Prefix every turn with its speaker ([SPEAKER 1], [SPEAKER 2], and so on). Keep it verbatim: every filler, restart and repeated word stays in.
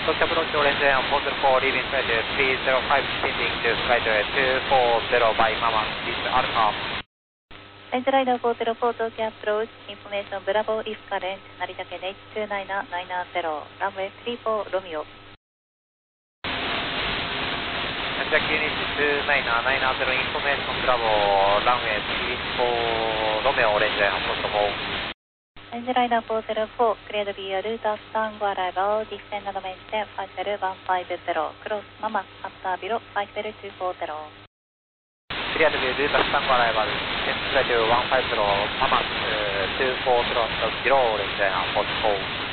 [SPEAKER 1] Tokyo approach orange and four zero four, leaving flight three zero five, descending to flight two four zero by Mama, this Alpha.
[SPEAKER 2] レンジライダーフォーゼロフォー、東京アプローチ、インフォメーション、ブラボー、イフカレンジ、成田県 エイチツーナインナインゼロ、ランウェイスリーフォー、ロミオ。
[SPEAKER 1] 成田県 エイチツーナインナインゼロ、インフォメーション、ブラボー、ランウェイスリーフォー、ロメオ、オレンジライダーフォーゼロフォー。
[SPEAKER 2] レンジライダーフォーゼロフォー、クレードビアルータスタンゴアライバー、ディステンナドメンチェン、ファイセルワンファイブゼロ、クロスママ、アッタービロ、ファイセルツーフォーゼロ。
[SPEAKER 1] クリアでルータスタンゴアライバル、センスライトワンファイブゼロ、ママ、ツーフォーゼロ、ゼロ、オレンジライダーフォーゼロフォー。